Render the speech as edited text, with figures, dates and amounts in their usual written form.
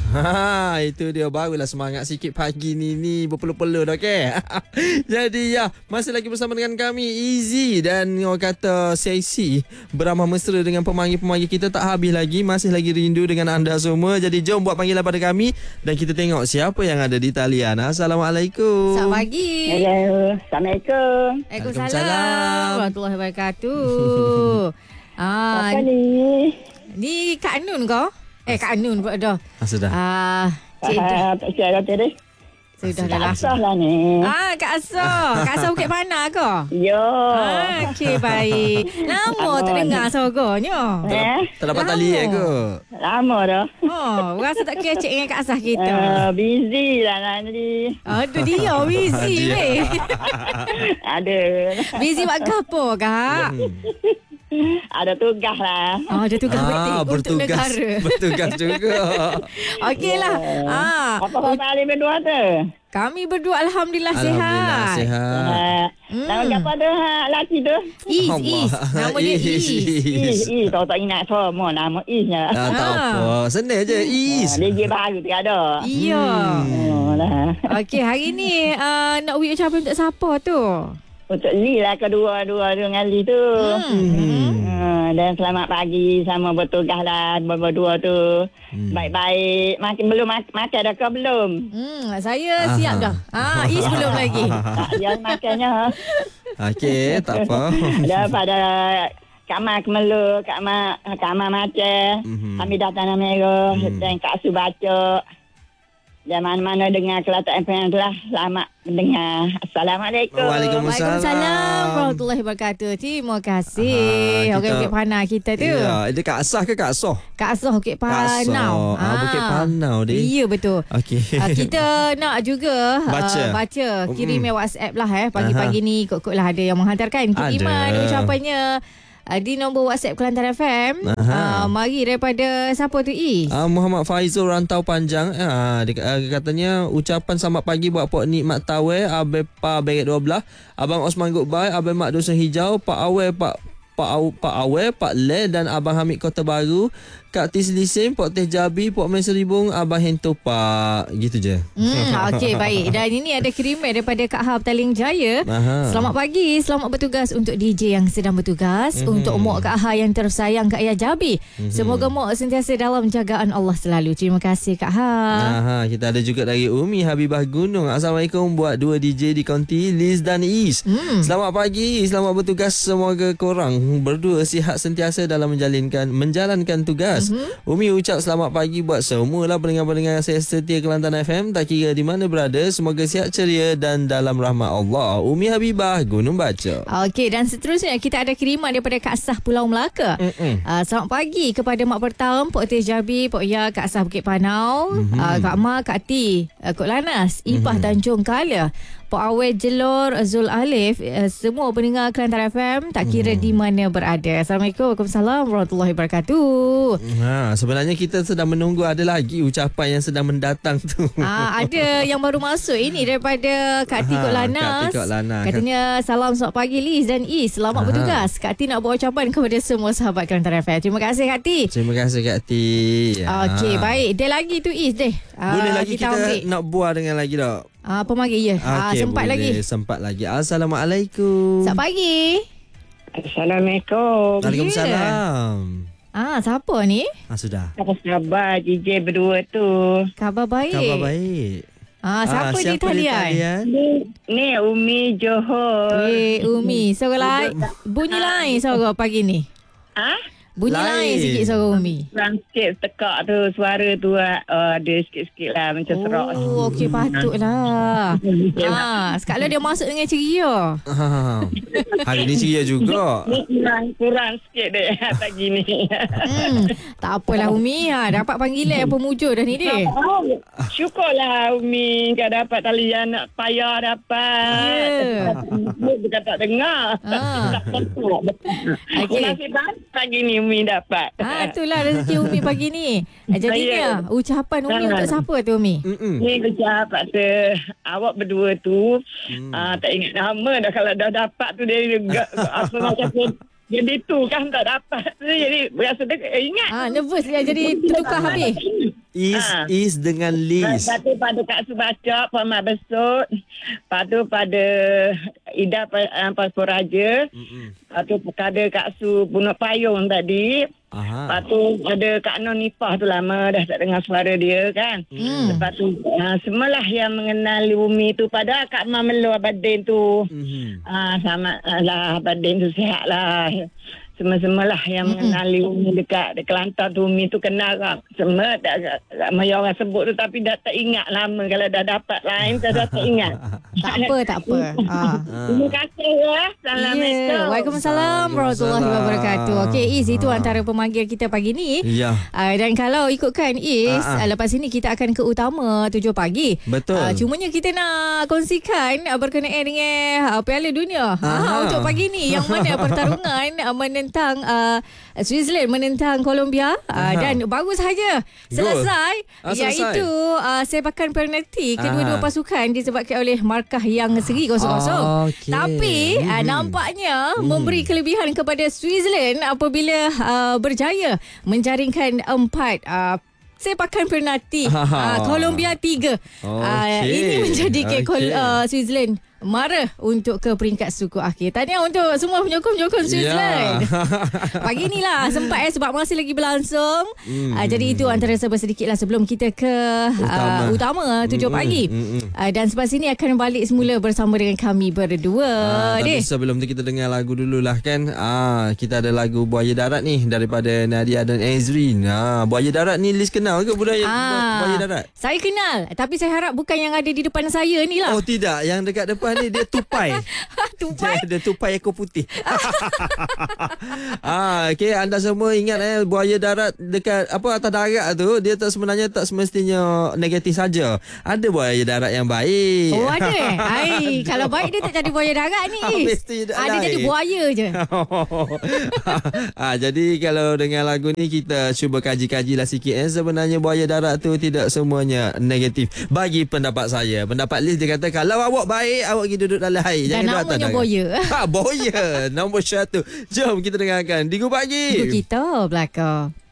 Itu dia, barulah semangat sikit pagi ni berpeluh-peluh dah, okey. Jadi ya, masih lagi bersama dengan kami Easy dan orang kata Sexy, beramah mesra dengan pemanggil-pemanggil kita tak habis lagi, masih lagi rindu dengan anda semua. Jadi jom buat panggilan pada kami dan kita tengok siapa yang ada di talian. Assalamualaikum. Selamat pagi. Hello. Assalamualaikum. Waalaikumsalam warahmatullahi wabarakatuh. Apa ni? Ni Kak Nun kau? Kak Nun pula dah. Sudah. Cik dah. Tak siap kata dia. Sudah dah lah. Asah lah ni. Kak Asah. Kak Asah Bukit Panah ke? Yo. Okey, baik. Lama tak dengar suaranya. Tak dapat tali ke? Lama dah. Rasa tak kecek dengan Kak Asah kita. Busy lah nanti. Aduh, dia busy weh. Ada. Busy buat apa, Kak? Ada tugas lah. Ada tugas penting untuk negara. Bertugas juga. Okeylah. Apa kali berdua tu? Kami berdua Alhamdulillah Alhamdulillah sihat. sihat. Nama siapa tu lelaki tu? Is. Nama dia Is. Tahu tak ingat semua nama Isnya. Tak apa. Senang je. Is. Lagi baru tu ada. Iya. Lah. Okey, hari ni nak ucapkan untuk siapa tu? Untuk Lee lah kedua-dua dengan Lee tu. Dan selamat pagi sama bertugas lah berdua tu. Baik-baik. Belum makan dah ke belum? Saya siap dah. Is belum lagi. Tak dia makannya. Okey, tak apa. Daripada Kak Mak Kemelu, Kak Mak Macam, Hamidah Tanah Merah dan Kak Su baca. Dan mana-mana dengar Kelantan FM telah selamat mendengar. Assalamualaikum. Waalaikumsalam warahmatullahi wabarakatuh. Terima kasih. Orang Bukit Panah kita tu. Ya, dia Kak Asah ke Kak Soh? Kak Asah Bukit Panau. Bukit Panau dia. Ya, betul. Okey. Kita nak juga baca. Kirim WhatsApp lah pagi-pagi ni kot-kot lah ada yang menghantarkan kiriman ucapannya di nombor WhatsApp Kelantan FM. Mari daripada siapa tu Muhammad Faizul Rantau Panjang. Dia katanya ucapan selamat pagi buat Pok Nikmat Tawe, Abang Pa Beret 12, Abang Osman Goodbye, Abang Mak Dusun Hijau, Pak Awe, Pak Awe, Pak Le dan Abang Hamid Kota Baru, Kak Tis Lisim, Pok Teh Jabi, Pok Men Seribung, Abang Hento Pak. Gitu je. Okey, baik. Dan ini ada kiriman daripada Kak Ha Petaling Jaya. Selamat pagi, selamat bertugas untuk DJ yang sedang bertugas, untuk Mok Kak Ha yang tersayang Kak Ayah Jabi. Semoga Mok sentiasa dalam jagaan Allah selalu. Terima kasih Kak Ha. Kita ada juga dari Umi Habibah Gunung. Assalamualaikum buat dua DJ di Konti, Liz dan Is. Selamat pagi, selamat bertugas. Semoga korang berdua sihat sentiasa dalam menjalankan tugas. Umi ucap selamat pagi buat semualah pendengar-pendengar saya setia Kelantan FM, tak kira di mana berada, semoga sihat ceria dan dalam rahmat Allah. Umi Habibah Gunung Baca. Okey, dan seterusnya kita ada kiriman daripada Kak Sah Pulau Melaka. Selamat pagi kepada Mak Pertam, Pok Teh Jabi, Pok Ya, Kak Sah Bukit Panau, Kak Ma, Kak Ti, Kok Lanas, Ipah Tanjung Kala, Pok Awe Jelor, Zul Alif, semua pendengar Kelantan FM tak kira di mana berada. Assalamualaikum warahmatullahi wabarakatuh. Sebenarnya kita sedang menunggu ada lagi ucapan yang sedang mendatang tu. Ada yang baru masuk ini daripada Kak Ti Kok Lanas. Katanya salam selamat pagi Liz dan Is, selamat bertugas. Kak Ti nak buat ucapan kepada semua sahabat Kelantan FM. Terima kasih Kak Ti. Terima kasih Kak Ti. Okey, baik. Dia lagi tu Is deh. Boleh lagi kita nak buat dengan lagi tak? Pemanggil ya. Sempat boleh. Sempat lagi. Assalamualaikum. Selamat pagi. Assalamualaikum. Waalaikumsalam. Siapa ni? Sudah. Apa khabar DJ berdua tu? Khabar baik. Siapa di talian? Ni Umi Johor. Umi. Suara bunyi lain suara pagi ni. Bunyi lain sikit suara Umi. Kurang sikit tekak tu, suara tu ada sikit-sikit lah macam serak. Okey, patutlah. Sekarang dia masuk dengan ceria. Hari ni ceria juga. Kurang sikit deh pagi ni. Tak apalah Umi. Dapat panggilan pemujur dah ni deh. Syukurlah Umi kau dapat talian, nak payah dapat. Bukan tak dengar. Tak betul. Nasib baik pagi ni Umi dapat. Itulah rezeki Umi pagi ni. Jadinya ucapan Umi untuk siapa tu Umi? Ni ucapan tu awak berdua tu tak ingat nama dah. Kalau dah dapat tu dia apa macam Jadi tu kan tak dapat. Jadi berasa ingat. Nervous dia jadi tertukar habis. Is dengan Liz. Lepas tu pada Kak Su baca Puan Mat Besut. Lepas tu pada Ida Paspor Raja. Lepas tu pada Kak Su Bunuk Payung tadi. Lepas tu ada Kak Non Nipah tu lama dah tak dengar suara dia kan. Lepas tu semualah yang mengenali Umi tu. Padahal Kak Ma Melo Abadin tu. Sama lah Abadin tu sihat lah. Semua-semualah yang mengenali Umi dekat Kelantan tu. Umi tu kenal kan. Semua ramai orang sebut tu tapi dah tak ingat lama. Kalau dah dapat lain dah tak ingat. Tak apa. Terima kasih ya. Assalamualaikum. Waalaikumsalam warahmatullahi wabarakatuh. Okey, Is, itu antara pemanggil kita pagi ni. Ya. Dan kalau ikutkan Is, lepas ini kita akan ke utama 7 pagi. Betul. Cumanya kita nak kongsikan berkenaan dengan Piala Dunia untuk pagi ni. Yang mana pertarungan menentang Switzerland menentang Colombia dan baru sahaja selesai, iaitu sepakan penalti kedua-dua pasukan disebabkan oleh markah yang seri 0-0. Okay. Tapi nampaknya memberi kelebihan kepada Switzerland apabila berjaya menjaringkan 4 sepakan penalti. Colombia 3. Ini menjadikan Switzerland marah untuk ke peringkat suku akhir. Tahniah untuk semua penyokong-penyokong Switzerland. Pagi ni lah sempat sebab masih lagi berlangsung. Jadi itu antara sedikit lah sebelum kita ke utama 7 pagi. Dan selepas ini akan balik semula bersama dengan kami berdua. Tapi sebelum tu kita dengar lagu dululah kan. Kita ada lagu Buaya Darat ni daripada Nadia dan Ezrin. Buaya Darat ni Liz kenal ke Buaya Darat? Saya kenal, tapi saya harap bukan yang ada di depan saya ni lah. Oh tidak, yang dekat depan ni dia tupai. Tupai? Dia tupai ekor putih. Okey, anda semua ingat buaya darat dekat atas darat tu, dia sebenarnya tak semestinya negatif saja. Ada buaya darat yang baik. Oh ada. Kalau baik dia tak jadi buaya darat ni. Dia jadi buaya je. Jadi kalau dengan lagu ni kita cuba kaji-kajilah sikit. Sebenarnya buaya darat tu tidak semuanya negatif. Bagi pendapat saya, pendapat Liz dia kata kalau awak baik, awak pergi duduk dalam air. Dan namanya buaya. Buaya nombor 1. Jom kita dengarkan Digu Pagi. Digu kita belakang.